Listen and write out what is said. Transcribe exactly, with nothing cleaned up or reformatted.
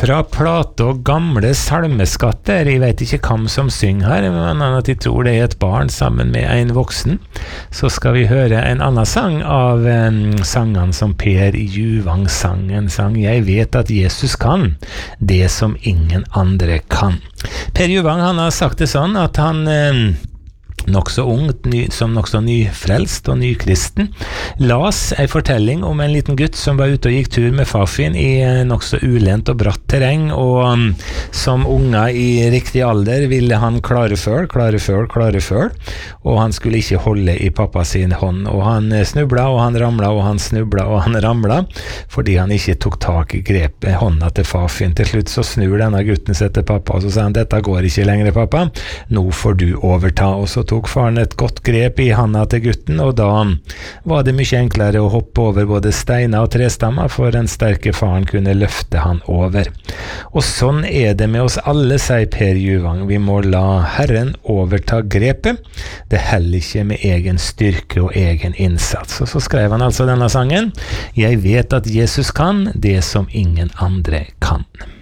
Fra plate og gamle salmeskatter. Jeg vet ikke hvem som synger her, men at jeg tror det er et barn sammen med en voksen. Så skal vi høre en annen sang av um, sangene som Per Juvang sang. En sang «Jeg vet at Jesus kan, det som ingen andre kan». Per Juvang han har sagt det sånn at han... Um, nok så ung, ny, som nok så nyfrelst og nykristen, las en fortelling om en liten gutt som var ute og gikk tur med farfin i nok så ulent og bratt terreng, og um, som unga i riktig alder ville han klare føl, klare føl, klare føl, og han skulle ikke holde i pappa sin hånd, og han snubla, og han ramla, og han snubla, og han ramla, fordi han ikke tok tak i grepet hånda til farfin. Til slutt så snur denne gutten seg til pappa, og så sa han, dette går ikke lenger, pappa, nå får du overta, og så tok faren et godt grep i handa til gutten, og da var det mye enklere å hoppe over både steiner og trestammer, for den sterke faren kunne løfte han over. Og sånn er det med oss alle, sier Per Juvang. Vi må la Herren overta grepet. Det heller ikke med egen styrke og egen innsats. Og så skrev han altså denne sangen. Jeg vet at Jesus kan det som ingen andre kan.